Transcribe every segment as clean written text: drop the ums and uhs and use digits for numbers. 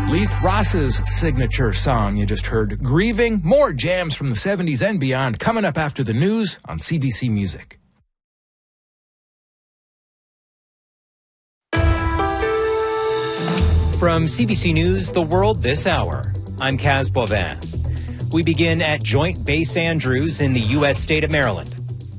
Leith Ross's signature song you just heard, Grieving. More jams from the 70s and beyond coming up after the news on CBC Music. From CBC News, The World This Hour, I'm Kaz Bovin. We begin at Joint Base Andrews in the U.S. state of Maryland.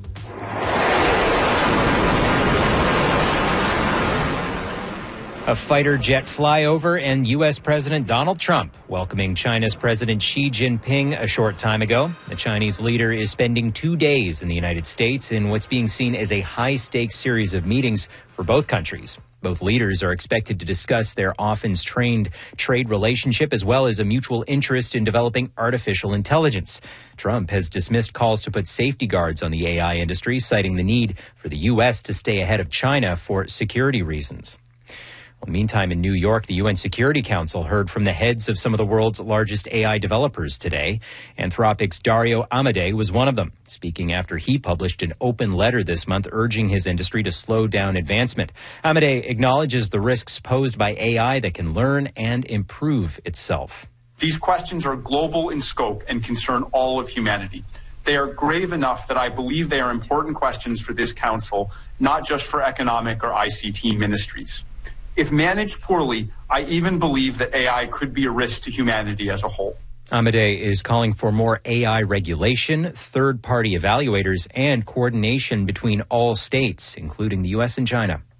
A fighter jet flyover and U.S. President Donald Trump welcoming China's President Xi Jinping a short time ago. The Chinese leader is spending 2 days in the United States in what's being seen as a high-stakes series of meetings for both countries. Both leaders are expected to discuss their often strained trade relationship as well as a mutual interest in developing artificial intelligence. Trump has dismissed calls to put safety guards on the AI industry, citing the need for the U.S. to stay ahead of China for security reasons. Well, meantime, in New York, the UN Security Council heard from the heads of some of the world's largest AI developers today. Anthropic's Dario Amodei was one of them, speaking after he published an open letter this month urging his industry to slow down advancement. Amodei acknowledges the risks posed by AI that can learn and improve itself. These questions are global in scope and concern all of humanity. They are grave enough that I believe they are important questions for this council, not just for economic or ICT ministries. If managed poorly, I even believe that AI could be a risk to humanity as a whole. Amodei is calling for more AI regulation, third-party evaluators, and coordination between all states, including the U.S. and China.